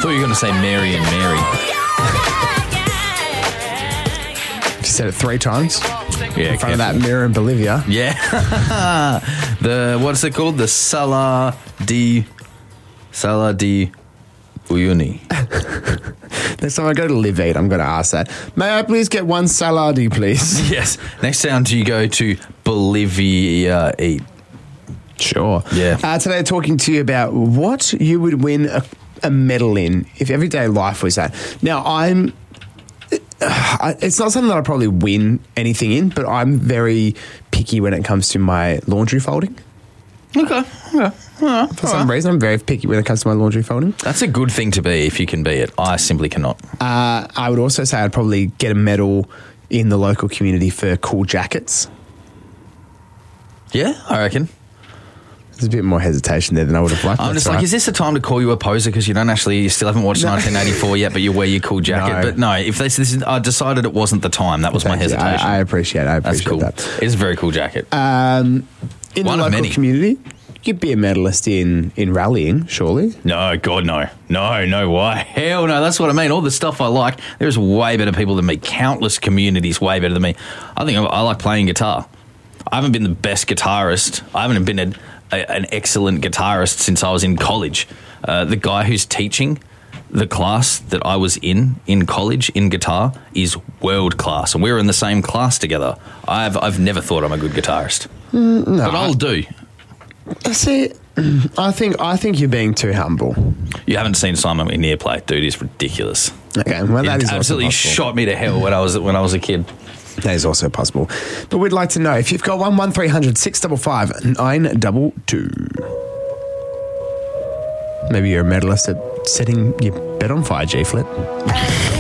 thought you were going to say Mary and Mary. She said it 3 times. Yeah, In front of that mirror in Bolivia. Yeah. What's it called? The Sala di Uyuni. Next time I go to Live Eat, I'm going to ask that. May I please get 1 saladi, please? Yes. Next time you go to Bolivia Eat. Sure. Yeah. Today, talking to you about what you would win a medal in if everyday life was that. Now, it's not something that I probably win anything in, but I'm very picky when it comes to my laundry folding. Okay. Yeah. For some reason, I'm very picky when it comes to my laundry folding. That's a good thing to be if you can be it. I simply cannot. I would also say I'd probably get a medal in the local community for cool jackets. Yeah, I reckon. There's a bit more hesitation there than I would have liked. I'm just like, is this the time to call you a poser because you still haven't watched 1984 yet, but you wear your cool jacket? No. But no, if I decided it wasn't the time. That was my hesitation. I appreciate That's cool. that. It's a very cool jacket. In One the of local many. community, you'd be a medalist in rallying, surely. No, God, no. No, why? Hell no, that's what I mean. All the stuff I like, there's way better people than me. Countless communities way better than me. I think I like playing guitar. I haven't been the best guitarist. I haven't been an excellent guitarist since I was in college. The guy who's teaching the class that I was in college in guitar is world class, and we were in the same class together. I've never thought I'm a good guitarist, but I'll do. See, I think you're being too humble. You haven't seen Simon McNear play, dude. He's ridiculous. Okay, well that is It absolutely also possible. shot me to hell when I was a kid. That is also possible. But we'd like to know if you've got 1300 655 922. Maybe you're a medalist at setting your bed on fire, G Flip.